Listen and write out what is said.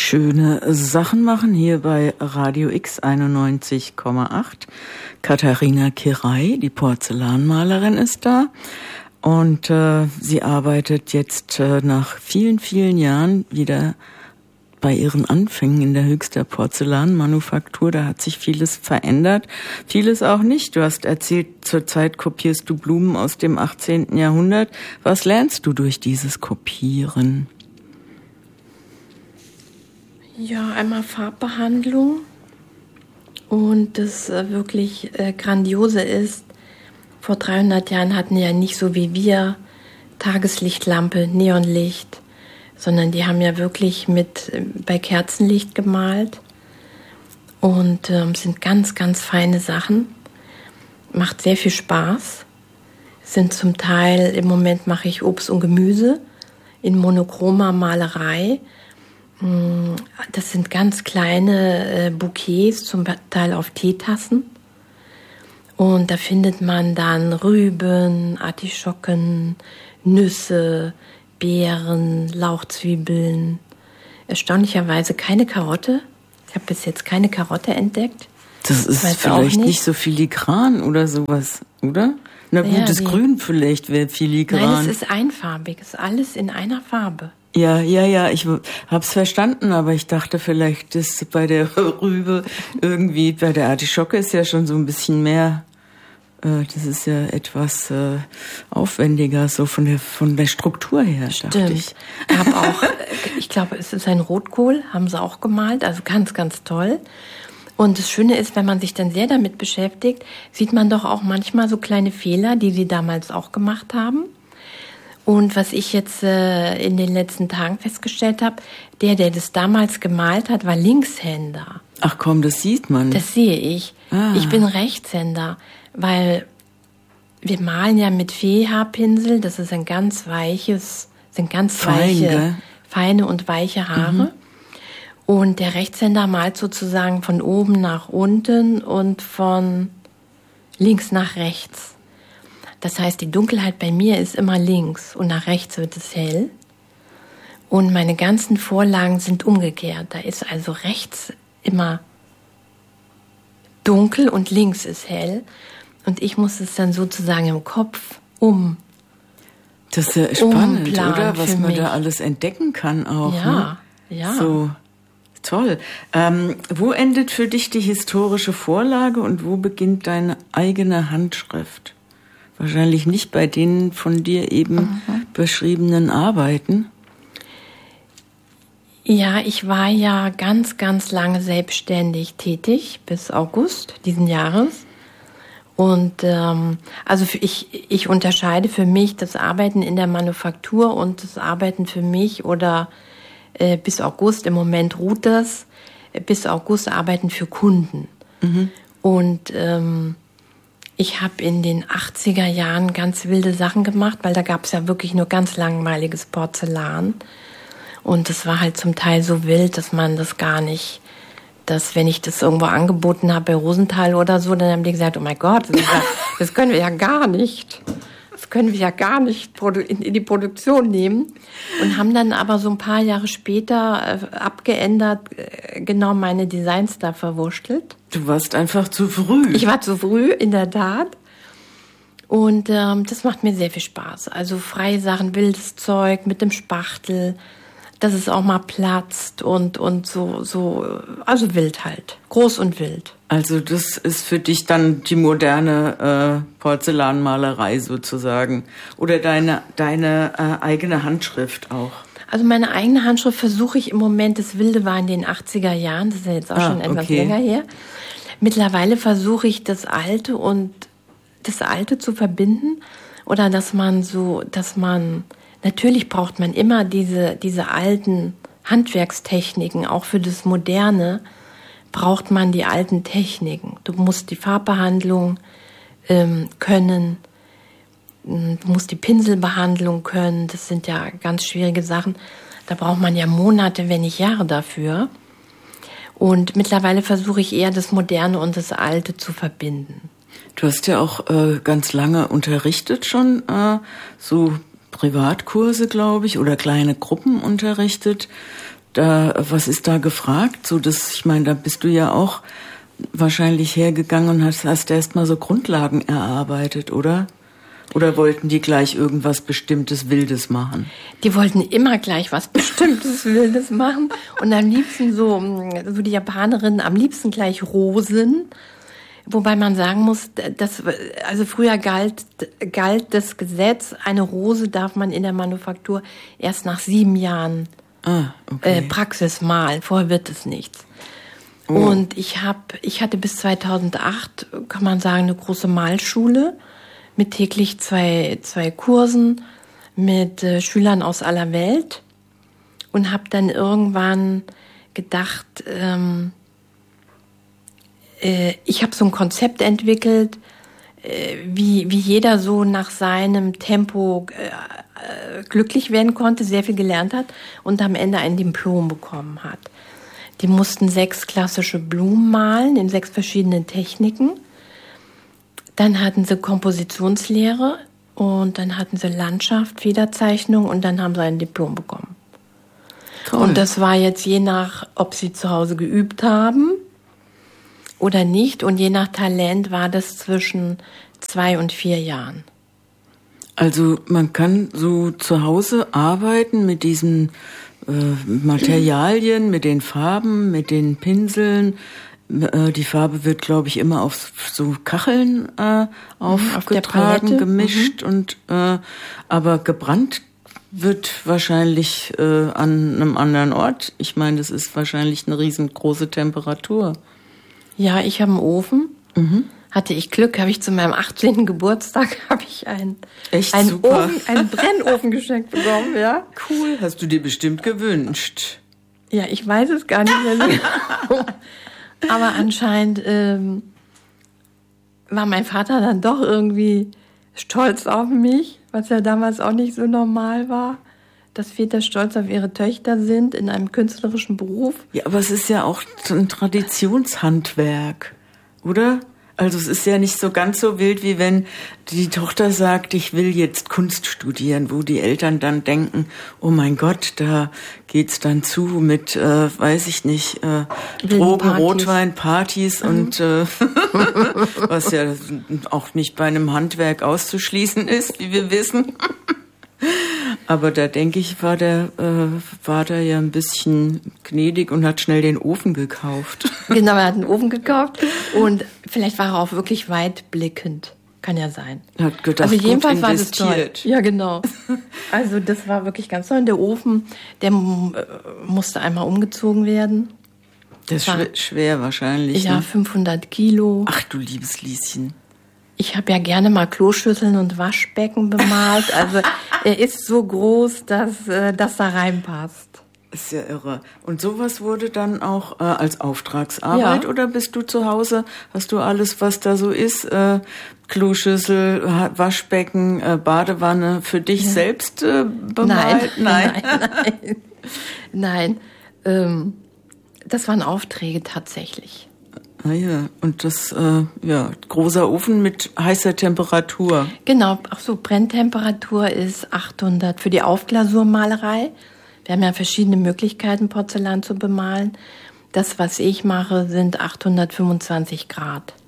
schöne Sachen machen hier bei Radio X 91,8. Katharina Kirei, die Porzellanmalerin, ist da. Und sie arbeitet jetzt nach vielen, vielen Jahren wieder bei ihren Anfängen in der Höchster Porzellanmanufaktur. Da hat sich vieles verändert, vieles auch nicht. Du hast erzählt, zurzeit kopierst du Blumen aus dem 18. Jahrhundert. Was lernst du durch dieses Kopieren? Ja, einmal Farbbehandlung. Und das wirklich Grandiose ist, vor 300 Jahren hatten ja nicht so wie wir Tageslichtlampe, Neonlicht, sondern die haben ja wirklich bei Kerzenlicht gemalt und sind ganz, ganz feine Sachen. Macht sehr viel Spaß. Sind zum Teil, im Moment mache ich Obst und Gemüse in monochromer Malerei. Das sind ganz kleine Bouquets, zum Teil auf Teetassen. Und da findet man dann Rüben, Artischocken, Nüsse, Beeren, Lauchzwiebeln. Erstaunlicherweise keine Karotte. Ich habe bis jetzt keine Karotte entdeckt. Das ist vielleicht nicht so filigran oder sowas, oder? Na gut, ja, das Grün vielleicht wäre filigran. Nein, es ist einfarbig. Es ist alles in einer Farbe. Ja, ich hab's verstanden, aber ich dachte, vielleicht ist bei der Rübe irgendwie, bei der Artischocke ist ja schon so ein bisschen mehr, das ist ja etwas aufwendiger, so von der Struktur her, dachte ich. Ich glaube, es ist ein Rotkohl, haben sie auch gemalt, also ganz, ganz toll. Und das Schöne ist, wenn man sich dann sehr damit beschäftigt, sieht man doch auch manchmal so kleine Fehler, die sie damals auch gemacht haben. Und was ich jetzt in den letzten Tagen festgestellt habe, der das damals gemalt hat, war Linkshänder. Ach komm, das sieht man. Das sehe ich. Ah. Ich bin Rechtshänder, weil wir malen ja mit Fee-Haarpinsel. Das ist ein ganz weiches, feine und weiche Haare. Mhm. Und der Rechtshänder malt sozusagen von oben nach unten und von links nach rechts. Das heißt, die Dunkelheit bei mir ist immer links und nach rechts wird es hell. Und meine ganzen Vorlagen sind umgekehrt. Da ist also rechts immer dunkel und links ist hell. Und ich muss es dann sozusagen im Kopf Das ist ja spannend, oder? Was man da alles entdecken kann auch. Ja, ne? Ja. So, toll. Wo endet für dich die historische Vorlage und wo beginnt deine eigene Handschrift? Wahrscheinlich nicht bei den von dir eben beschriebenen Arbeiten. Ja, ich war ja ganz, ganz lange selbstständig tätig, bis August diesen Jahres. Und also ich unterscheide für mich das Arbeiten in der Manufaktur und das Arbeiten für mich oder bis August, im Moment ruht das, bis August arbeiten für Kunden. Mhm. Und ich habe in den 80er Jahren ganz wilde Sachen gemacht, weil da gab es ja wirklich nur ganz langweiliges Porzellan. Und das war halt zum Teil so wild, dass man das gar nicht, dass wenn ich das irgendwo angeboten habe bei Rosenthal oder so, dann haben die gesagt, oh mein Gott, das können wir ja gar nicht. Das können wir ja gar nicht in die Produktion nehmen. Und haben dann aber so ein paar Jahre später abgeändert, genau meine Designs da verwurschtelt. Du warst einfach zu früh. Ich war zu früh, in der Tat. Und das macht mir sehr viel Spaß. Also freie Sachen, wildes Zeug mit dem Spachtel, dass es auch mal platzt und so, also wild halt. Groß und wild. Also das ist für dich dann die moderne Porzellanmalerei sozusagen. Oder deine eigene Handschrift auch. Also meine eigene Handschrift versuche ich im Moment, das Wilde war in den 80er Jahren, das ist ja jetzt auch schon etwas länger her. Mittlerweile versuche ich das Alte zu verbinden oder dass man natürlich braucht man immer diese alten Handwerkstechniken, auch für das Moderne braucht man die alten Techniken. Du musst die Farbbehandlung können, du musst die Pinselbehandlung können, das sind ja ganz schwierige Sachen. Da braucht man ja Monate, wenn nicht Jahre dafür. Und mittlerweile versuche ich eher das Moderne und das Alte zu verbinden. Du hast ja auch ganz lange unterrichtet schon, so Privatkurse, glaube ich, oder kleine Gruppen unterrichtet. was ist da gefragt? So, ich meine, da bist du ja auch wahrscheinlich hergegangen und hast erst mal so Grundlagen erarbeitet, oder? Oder wollten die gleich irgendwas Bestimmtes Wildes machen? Die wollten immer gleich was Bestimmtes Wildes machen. Und am liebsten so die Japanerinnen, am liebsten gleich Rosen. Wobei man sagen muss, also früher galt das Gesetz, eine Rose darf man in der Manufaktur erst nach 7 Jahren Praxis malen. Vorher wird es nichts. Oh. Und ich hatte bis 2008, kann man sagen, eine große Malschule mit täglich zwei Kursen mit Schülern aus aller Welt und habe dann irgendwann gedacht, ich habe so ein Konzept entwickelt, wie jeder so nach seinem Tempo glücklich werden konnte, sehr viel gelernt hat und am Ende ein Diplom bekommen hat. Die mussten 6 klassische Blumen malen in 6 verschiedenen Techniken. Dann hatten sie Kompositionslehre und dann hatten sie Landschaft, Federzeichnung und dann haben sie ein Diplom bekommen. Toll. Und das war jetzt je nach, ob sie zu Hause geübt haben oder nicht und je nach Talent war das zwischen 2 und 4 Jahren. Also man kann so zu Hause arbeiten mit diesen Materialien, mit den Farben, mit den Pinseln. Die Farbe wird, glaube ich, immer auf so Kacheln aufgetragen, gemischt und aber gebrannt wird wahrscheinlich an einem anderen Ort. Ich meine, das ist wahrscheinlich eine riesengroße Temperatur. Ja, ich habe einen Ofen. Mhm. Hatte ich Glück, habe ich zu meinem 18. Geburtstag einen Brennofen geschenkt bekommen, ja. Cool, hast du dir bestimmt gewünscht. Ja, ich weiß es gar nicht mehr so. Aber anscheinend war mein Vater dann doch irgendwie stolz auf mich, was ja damals auch nicht so normal war, dass Väter stolz auf ihre Töchter sind in einem künstlerischen Beruf. Ja, aber es ist ja auch ein Traditionshandwerk, oder? Also es ist ja nicht so ganz so wild, wie wenn die Tochter sagt, ich will jetzt Kunst studieren, wo die Eltern dann denken, oh mein Gott, da geht's dann zu mit, weiß ich nicht, Drogen, Rotwein, Partys und was ja auch nicht bei einem Handwerk auszuschließen ist, wie wir wissen. Aber da denke ich, war der ja ein bisschen gnädig und hat schnell den Ofen gekauft. Genau, er hat einen Ofen gekauft und vielleicht war er auch wirklich weitblickend. Kann ja sein. Er hat gedacht, also jedenfalls war das toll. Ja, genau. Also das war wirklich ganz toll. Und der Ofen, der musste einmal umgezogen werden. Das ist schwer wahrscheinlich. Ja, ne? 500 Kilo. Ach du liebes Lieschen. Ich habe ja gerne mal Kloschüsseln und Waschbecken bemalt. Also er ist so groß, dass das da reinpasst. Ist ja irre. Und sowas wurde dann auch als Auftragsarbeit oder bist du zu Hause? Hast du alles, was da so ist? Kloschüssel, Waschbecken, Badewanne für dich selbst bemalt? Nein. Das waren Aufträge tatsächlich. Ah ja, und das, großer Ofen mit heißer Temperatur. Genau, Brenntemperatur ist 800 für die Aufglasurmalerei. Wir haben ja verschiedene Möglichkeiten, Porzellan zu bemalen. Das, was ich mache, sind 825 Grad.